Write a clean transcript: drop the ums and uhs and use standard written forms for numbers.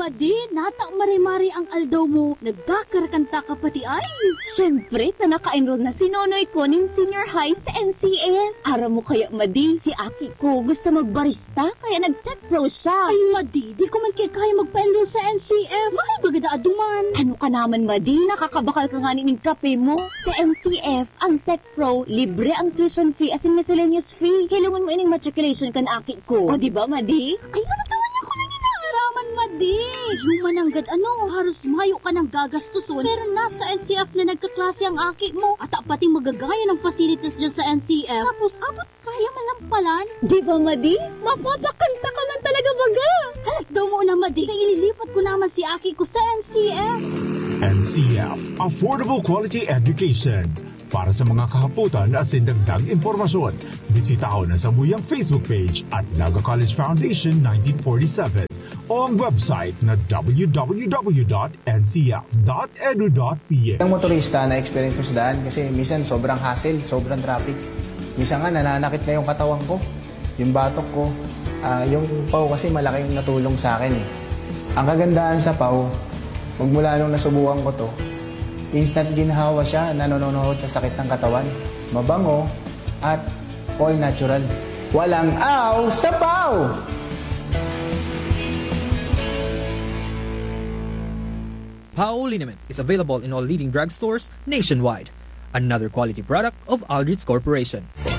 madi, nata mari-mari ang aldaw mo. Nagkakarkanta ka pati ay. Siyempre, naka-enroll na si Nonoy ko ng senior high sa NCF. Ara mo kaya, madi, si Aki ko gusto magbarista, kaya nag-tech pro siya. Ay, madi, di ko man kaya magpa-enroll sa NCF. Mahal bagada aduman. Ano ka naman, madi, nakakabakal ka nga ng kape mo. Sa NCF, ang tech pro, libre ang tuition fee as in miscellaneous fee. Kailangan mo ining matriculation kan Aki ko. O, diba, madi? Ay, ano taman niya ko nang inaaraman, madi? Human ang haros mayo ka ng gagastuson. Pero nasa NCF na nagkaklase ang Aki mo. At pati magagaya ng facilities dyan sa NCF. Tapos, abot kaya malampalan. Diba, madi? Mapapakanta ka man talaga baga. Halat daw mo na, madi. Kaya ililipat ko naman si Aki ko sa NCF. NCF, Affordable Quality Education. Para sa mga kahaputan at sindagdag informasyon, bisitaho na sa Buyang Facebook page at Naga College Foundation 1947 o ang website na www.ncf.edu.ph. Ang motorista na experience ko sa daan kasi minsan sobrang hassle, sobrang traffic. Minsan nga nananakit na yung katawan ko, yung batok ko. Yung PAW kasi malaking natulong sa akin eh. Ang kagandahan sa PAW, magmula nung nasubukan ko to, instant ginhawa siya, nanonood sa sakit ng katawan. Mabango at all natural. Walang aw sa PAW! PAW Liniment is available in all leading drugstores nationwide. Another quality product of Aldrich Corporation.